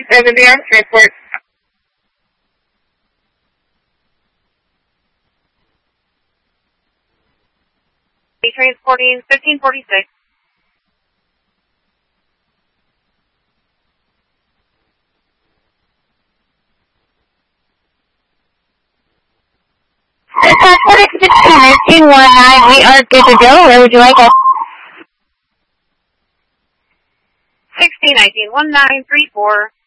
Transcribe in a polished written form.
Over the arms report. Transporting 1546. Transporting 1619, we are good to go. Where would you like us? 1619, 1934.